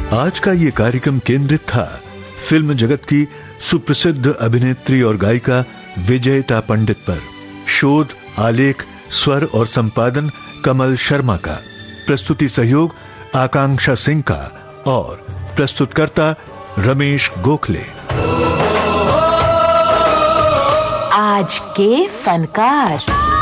आज का ये कार्यक्रम केंद्रित था फिल्म जगत की सुप्रसिद्ध अभिनेत्री और गायिका विजयता पंडित पर। शोध, आलेख, स्वर और संपादन कमल शर्मा का। प्रस्तुति सहयोग आकांक्षा सिंह का और प्रस्तुतकर्ता रमेश गोखले। आज के फनकार।